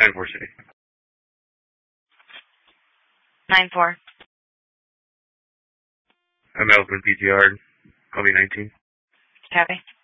9-4 City. 9-4. I'm Melvin PTR. Call me 19. Copy.